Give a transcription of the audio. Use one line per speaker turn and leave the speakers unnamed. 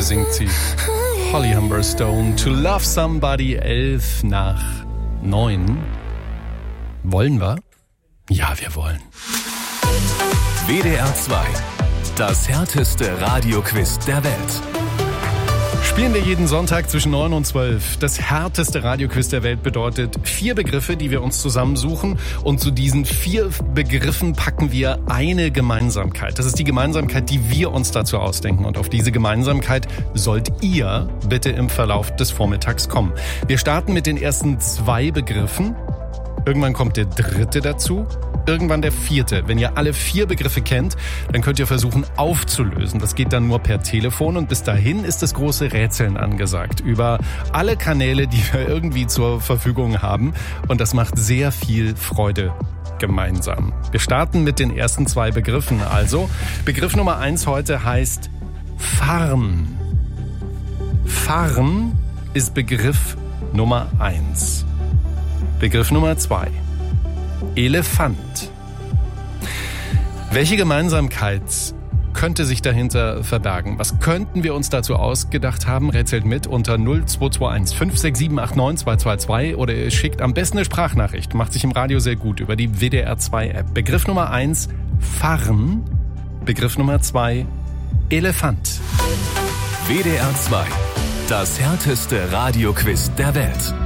Liebe singt sie. Holly Humberstone, To Love Somebody, 8:11. Wollen wir? Ja, wir wollen.
WDR 2, das härteste Radioquiz der Welt.
Spielen wir jeden Sonntag zwischen 9 und 12. Das härteste Radioquiz der Welt bedeutet 4 Begriffe, die wir uns zusammensuchen. Und zu diesen 4 Begriffen packen wir eine Gemeinsamkeit. Das ist die Gemeinsamkeit, die wir uns dazu ausdenken. Und auf diese Gemeinsamkeit sollt ihr bitte im Verlauf des Vormittags kommen. Wir starten mit den ersten 2 Begriffen. Irgendwann kommt der 3. dazu. Irgendwann der 4. Wenn ihr alle 4 Begriffe kennt, dann könnt ihr versuchen aufzulösen. Das geht dann nur per Telefon und bis dahin ist das große Rätseln angesagt. Über alle Kanäle, die wir irgendwie zur Verfügung haben. Und das macht sehr viel Freude gemeinsam. Wir starten mit den ersten 2 Begriffen. Also, Begriff Nummer 1 heute heißt Farn. Farn ist Begriff Nummer 1. Begriff Nummer 2. Elefant. Welche Gemeinsamkeit könnte sich dahinter verbergen? Was könnten wir uns dazu ausgedacht haben? Rätselt mit unter 0221 567 89222 oder ihr schickt am besten eine Sprachnachricht. Macht sich im Radio sehr gut über die WDR 2 App. Begriff Nummer 1, Farn. Begriff Nummer 2, Elefant.
WDR 2, das härteste Radioquiz der Welt.